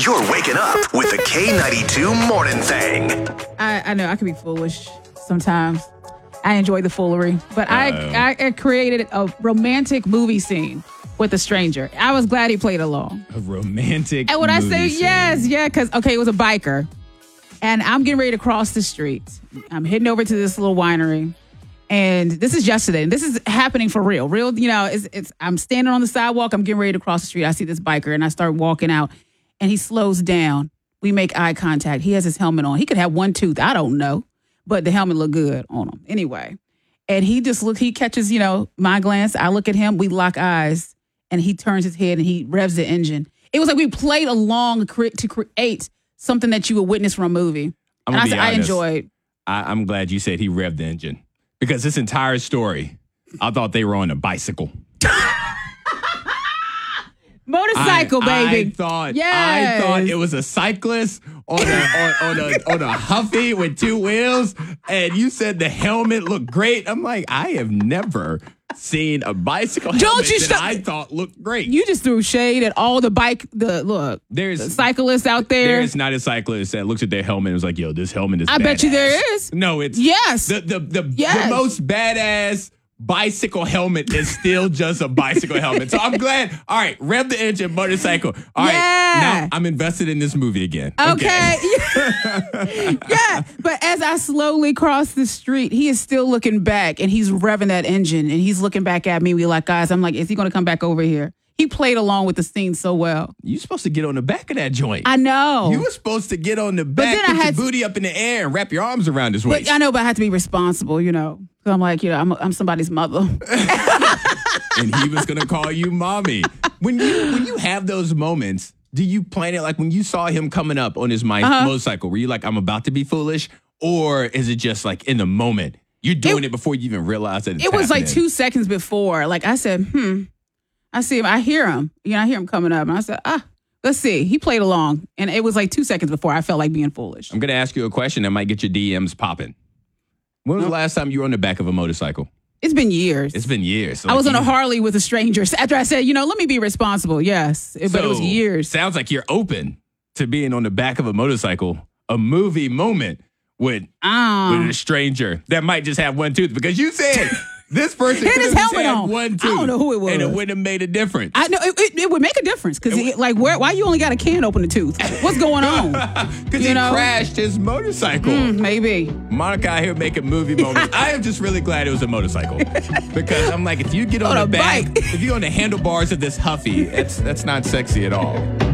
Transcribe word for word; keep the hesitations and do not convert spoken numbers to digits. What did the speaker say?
You're waking up with the K ninety-two Morning Thing. I, I know I can be foolish sometimes. I enjoy the foolery, but I, I I created a romantic movie scene with a stranger. I was glad he played along. A romantic And when I movie say scene. yes, yeah, because, okay, it was a biker. And I'm getting ready to cross the street. I'm heading over to this little winery. And this is yesterday. This is happening for real. Real, you know, it's, it's I'm standing on the sidewalk. I'm getting ready to cross the street. I see this biker and I start walking out. And he slows down. We make eye contact. He has his helmet on. He could have one tooth. I don't know. But the helmet looked good on him. Anyway. And he just look, he catches, you know, my glance. I look at him. We lock eyes. And he turns his head and he revs the engine. It was like we played along to create something that you would witness from a movie. I'm and I, gonna be said, I honest. enjoyed. I, I'm glad you said he revved the engine. Because this entire story, I thought they were on a bicycle. Motorcycle, I, baby. I thought Yes. I thought it was a cyclist on a on, on a on a Huffy with two wheels, and you said the helmet looked great. I'm like, I have never seen a bicycle Don't helmet you that stop- I thought looked great. You just threw shade at all the bike, the look, There's the cyclists out there. There is not a cyclist that looks at their helmet and was like, yo, this helmet is I bet you badass. there is. No, it's Yes. the the the, Yes. the most badass bicycle helmet is still just a bicycle helmet. So I'm glad. All right, rev the engine, motorcycle. All right, Yeah. now I'm invested in this movie again. Okay. Yeah. But as I slowly cross the street, he is still looking back and he's revving that engine and he's looking back at me. We like, guys, I'm like, is he going to come back over here? He played along with the scene so well. You're supposed to get on the back of that joint. I know. You were supposed to get on the back, then I put your had to- booty up in the air, and wrap your arms around his waist. But I know, but I have to be responsible, you know. So I'm like, you know, I'm, I'm somebody's mother. And he was gonna call you mommy. When you when you have those moments, do you plan it like when you saw him coming up on his mi- Uh-huh. motorcycle? Were you like, I'm about to be foolish, or is it just like in the moment you're doing it, It- before you even realize that it's It was like happening? two seconds before. Like I said, hmm. I see him. I hear him. You know, I hear him coming up. And I said, ah, let's see. He played along. And it was like two seconds before I felt like being foolish. I'm gonna ask you a question that might get your D Ms popping. When was the last time you were on the back of a motorcycle? It's been years. It's been years. So I like was on you- a Harley with a stranger. After I said, you know, let me be responsible. Yes. It- but it was So, years. Sounds like you're open to being on the back of a motorcycle, a movie moment with Um, with a stranger that might just have one tooth, because you said this person He had could his have just helmet had on. one I tooth. don't know who it was. And it wouldn't have made a difference. I know it, it, it would make a difference because, like, where? Why you only got a can open the tooth? What's going on? Because you he know? crashed his motorcycle. Mm, maybe. Monica out here making movie moments. I am just really glad it was a motorcycle, because I'm like, if you get on, On the a back, bike. if you're on the handlebars of this Huffy, it's that's not sexy at all.